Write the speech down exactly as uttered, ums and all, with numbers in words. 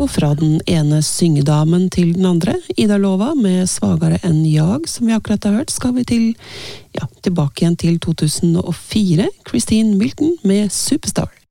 Og fra den ene syngedamen til den andre, Ida Lova med Svagare enn jag, som vi akkurat har hørt, skal vi til, ja, tilbake igjen til to tusen og fire, Christine Milton med Superstar.